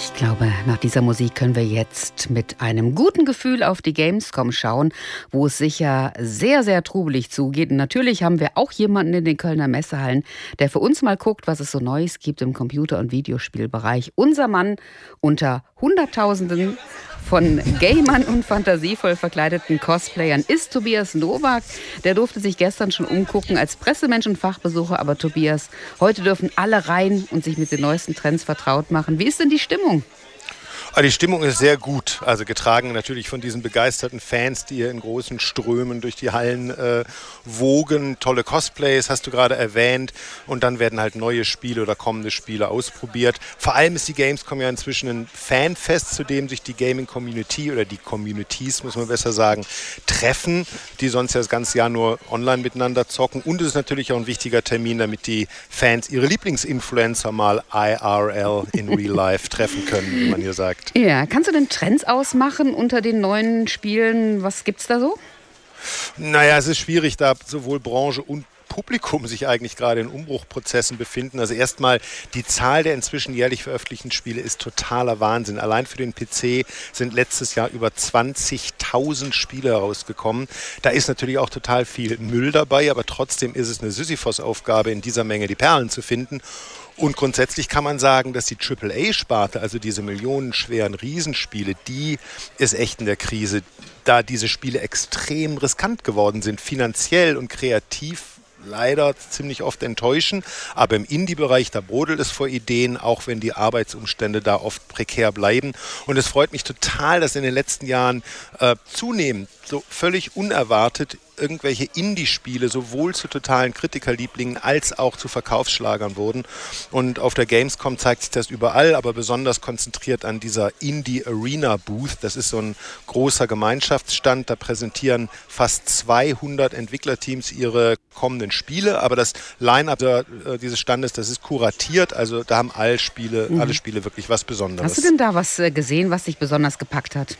Ich glaube, nach dieser Musik können wir jetzt mit einem guten Gefühl auf die Gamescom schauen, wo es sicher sehr, sehr trubelig zugeht. Und natürlich haben wir auch jemanden in den Kölner Messehallen, der für uns mal guckt, was es so Neues gibt im Computer- und Videospielbereich. Unser Mann unter Hunderttausenden von Gamern und fantasievoll verkleideten Cosplayern ist Tobias Nowak. Der durfte sich gestern schon umgucken als Pressemensch und Fachbesucher. Aber Tobias, heute dürfen alle rein und sich mit den neuesten Trends vertraut machen. Wie ist denn die Stimmung? Die Stimmung ist sehr gut, also getragen natürlich von diesen begeisterten Fans, die hier in großen Strömen durch die Hallen wogen. Tolle Cosplays hast du gerade erwähnt und dann werden halt neue Spiele oder kommende Spiele ausprobiert. Vor allem ist die Gamescom ja inzwischen ein Fanfest, zu dem sich die Gaming-Community oder die Communities, muss man besser sagen, treffen, die sonst ja das ganze Jahr nur online miteinander zocken. Und es ist natürlich auch ein wichtiger Termin, damit die Fans ihre Lieblingsinfluencer mal IRL in Real Life treffen können, wie man hier sagt. Ja, kannst du denn Trends ausmachen unter den neuen Spielen? Was gibt's da so? Naja, es ist schwierig, da sowohl Branche und Publikum sich eigentlich gerade in Umbruchprozessen befinden. Also erstmal, die Zahl der inzwischen jährlich veröffentlichten Spiele ist totaler Wahnsinn. Allein für den PC sind letztes Jahr über 20.000 Spiele herausgekommen. Da ist natürlich auch total viel Müll dabei, aber trotzdem ist es eine Sisyphos-Aufgabe, in dieser Menge die Perlen zu finden. Und grundsätzlich kann man sagen, dass die AAA-Sparte, also diese millionenschweren Riesenspiele, die ist echt in der Krise, da diese Spiele extrem riskant geworden sind, finanziell und kreativ. Leider ziemlich oft enttäuschen, aber im Indie-Bereich, da brodelt es vor Ideen, auch wenn die Arbeitsumstände da oft prekär bleiben. Und es freut mich total, dass in den letzten Jahren zunehmend so völlig unerwartet irgendwelche Indie-Spiele sowohl zu totalen Kritikerlieblingen als auch zu Verkaufsschlagern wurden. Und auf der Gamescom zeigt sich das überall, aber besonders konzentriert an dieser Indie-Arena-Booth. Das ist so ein großer Gemeinschaftsstand. Da präsentieren fast 200 Entwicklerteams ihre kommenden Spiele. Aber das Line-Up dieses Standes, das ist kuratiert. Also da haben alle Spiele wirklich was Besonderes. Hast du denn da was gesehen, was dich besonders gepackt hat?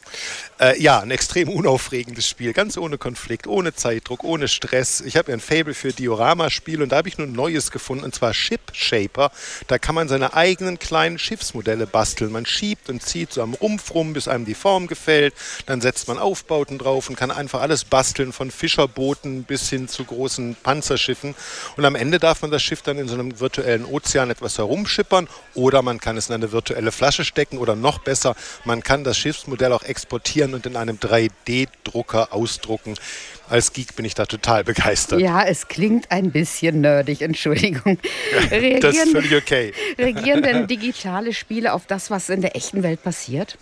Ja, ein extrem unaufregendes Spiel, ganz ohne Konflikt, ohne Zeitdruck, ohne Stress. Ich habe ja ein Faible für Diorama-Spiele und da habe ich nur ein neues gefunden, und zwar Ship Shaper. Da kann man seine eigenen kleinen Schiffsmodelle basteln. Man schiebt und zieht so am Rumpf rum, bis einem die Form gefällt. Dann setzt man Aufbauten drauf und kann einfach alles basteln, von Fischerbooten bis hin zu großen Panzerschiffen. Und am Ende darf man das Schiff dann in so einem virtuellen Ozean etwas herumschippern oder man kann es in eine virtuelle Flasche stecken oder noch besser, man kann das Schiffsmodell auch exportieren und in einem 3D-Drucker ausdrucken. Als Geek bin ich da total begeistert. Ja, es klingt ein bisschen nerdig, Entschuldigung. Das ist völlig okay. Reagieren denn digitale Spiele auf das, was in der echten Welt passiert?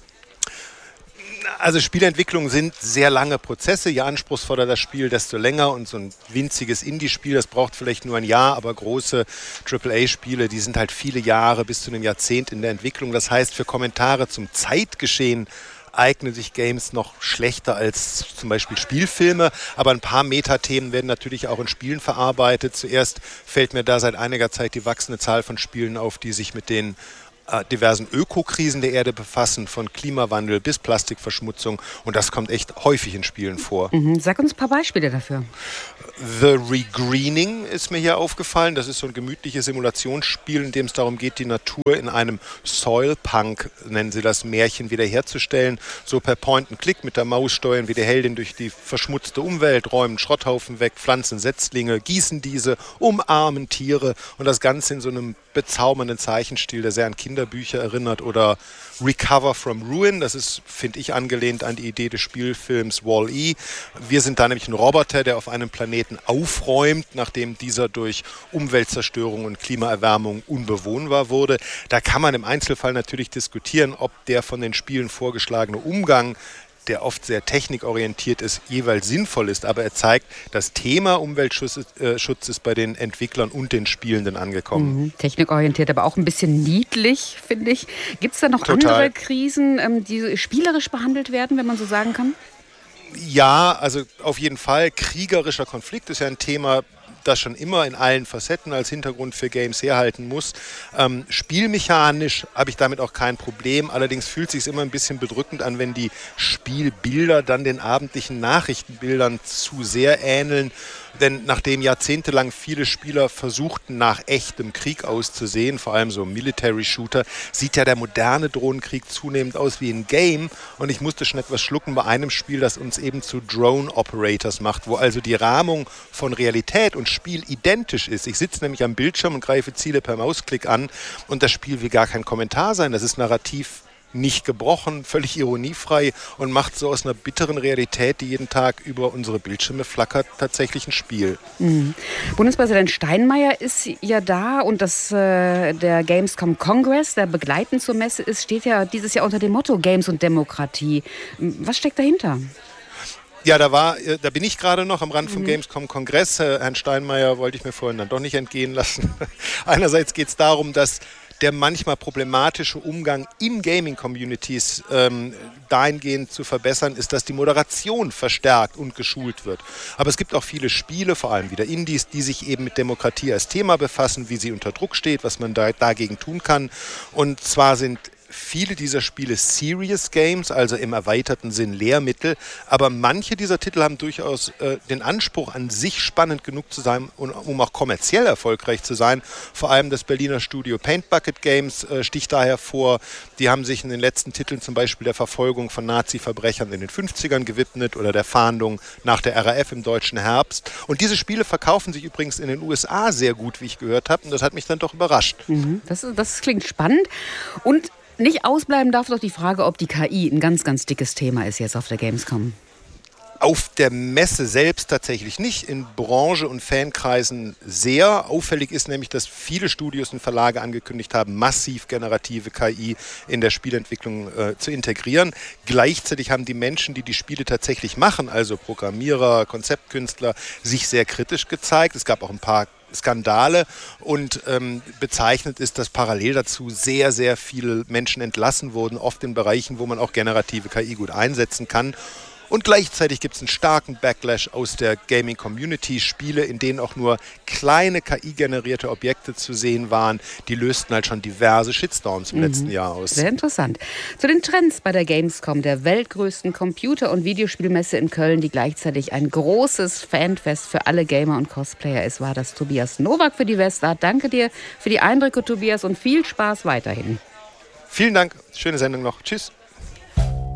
Also Spieleentwicklungen sind sehr lange Prozesse. Je anspruchsvoller das Spiel, desto länger. Und so ein winziges Indie-Spiel, das braucht vielleicht nur ein Jahr, aber große AAA-Spiele, die sind halt viele Jahre bis zu einem Jahrzehnt in der Entwicklung. Das heißt, für Kommentare zum Zeitgeschehen eignen sich Games noch schlechter als zum Beispiel Spielfilme, aber ein paar Metathemen werden natürlich auch in Spielen verarbeitet. Zuerst fällt mir da seit einiger Zeit die wachsende Zahl von Spielen auf, die sich mit den diversen Ökokrisen der Erde befassen, von Klimawandel bis Plastikverschmutzung, und das kommt echt häufig in Spielen vor. Sag uns ein paar Beispiele dafür. The Regreening ist mir hier aufgefallen. Das ist so ein gemütliches Simulationsspiel, in dem es darum geht, die Natur in einem Soilpunk, nennen sie das, Märchen wiederherzustellen. So per Point-and-Click mit der Maus steuern wir die Heldin durch die verschmutzte Umwelt, räumen Schrotthaufen weg, pflanzen Setzlinge, gießen diese, umarmen Tiere, und das Ganze in so einem bezaubernden Zeichenstil, der sehr an Kinderbücher erinnert. Oder Recover from Ruin, das ist, finde ich, angelehnt an die Idee des Spielfilms Wall-E. Wir sind da nämlich ein Roboter, der auf einem Planeten aufräumt, nachdem dieser durch Umweltzerstörung und Klimaerwärmung unbewohnbar wurde. Da kann man im Einzelfall natürlich diskutieren, ob der von den Spielen vorgeschlagene Umgang, der oft sehr technikorientiert ist, jeweils sinnvoll ist. Aber er zeigt, das Thema Umweltschutz ist bei den Entwicklern und den Spielenden angekommen. Technikorientiert, aber auch ein bisschen niedlich, finde ich. Gibt es da noch andere Krisen, die spielerisch behandelt werden, wenn man so sagen kann? Ja, also auf jeden Fall. Kriegerischer Konflikt ist ja ein Thema, das schon immer in allen Facetten als Hintergrund für Games herhalten muss. Spielmechanisch habe ich damit auch kein Problem. Allerdings fühlt es sich immer ein bisschen bedrückend an, wenn die Spielbilder dann den abendlichen Nachrichtenbildern zu sehr ähneln. Denn nachdem jahrzehntelang viele Spieler versuchten, nach echtem Krieg auszusehen, vor allem so Military-Shooter, sieht ja der moderne Drohnenkrieg zunehmend aus wie ein Game. Und ich musste schon etwas schlucken bei einem Spiel, das uns eben zu Drone-Operators macht, wo also die Rahmung von Realität und Spiel identisch ist. Ich sitze nämlich am Bildschirm und greife Ziele per Mausklick an und das Spiel will gar kein Kommentar sein. Das ist narrativ nicht gebrochen, völlig ironiefrei und macht so aus einer bitteren Realität, die jeden Tag über unsere Bildschirme flackert, tatsächlich ein Spiel. Mhm. Bundespräsident Steinmeier ist ja da und der Gamescom Congress, der begleitend zur Messe ist, steht ja dieses Jahr unter dem Motto Games und Demokratie. Was steckt dahinter? Ja, da bin ich gerade noch am Rand vom Gamescom-Kongress. Herrn Steinmeier wollte ich mir vorhin dann doch nicht entgehen lassen. Einerseits geht es darum, dass der manchmal problematische Umgang in Gaming-Communities dahingehend zu verbessern ist, dass die Moderation verstärkt und geschult wird. Aber es gibt auch viele Spiele, vor allem wieder Indies, die sich eben mit Demokratie als Thema befassen, wie sie unter Druck steht, was man dagegen tun kann. Und zwar sind viele dieser Spiele Serious Games, also im erweiterten Sinn Lehrmittel, aber manche dieser Titel haben durchaus den Anspruch, an sich spannend genug zu sein, um auch kommerziell erfolgreich zu sein. Vor allem das Berliner Studio Paint Bucket Games sticht da hervor. Die haben sich in den letzten Titeln zum Beispiel der Verfolgung von Nazi-Verbrechern in den 50ern gewidmet oder der Fahndung nach der RAF im deutschen Herbst. Und diese Spiele verkaufen sich übrigens in den USA sehr gut, wie ich gehört habe. Und das hat mich dann doch überrascht. Das klingt spannend. Und nicht ausbleiben darf doch die Frage, ob die KI ein ganz, ganz dickes Thema ist jetzt auf der Gamescom. Auf der Messe selbst tatsächlich nicht, in Branche- und Fankreisen sehr. Auffällig ist nämlich, dass viele Studios und Verlage angekündigt haben, massiv generative KI in der Spielentwicklung zu integrieren. Gleichzeitig haben die Menschen, die die Spiele tatsächlich machen, also Programmierer, Konzeptkünstler, sich sehr kritisch gezeigt. Es gab auch ein paar Skandale und bezeichnet ist, dass parallel dazu sehr, sehr viele Menschen entlassen wurden, oft in Bereichen, wo man auch generative KI gut einsetzen kann. Und gleichzeitig gibt es einen starken Backlash aus der Gaming-Community. Spiele, in denen auch nur kleine KI-generierte Objekte zu sehen waren, die lösten halt schon diverse Shitstorms im letzten Jahr aus. Sehr interessant. Zu den Trends bei der Gamescom, der weltgrößten Computer- und Videospielmesse in Köln, die gleichzeitig ein großes Fanfest für alle Gamer und Cosplayer ist, war das Tobias Nowak für die Westart. Danke dir für die Eindrücke, Tobias, und viel Spaß weiterhin. Vielen Dank. Schöne Sendung noch. Tschüss.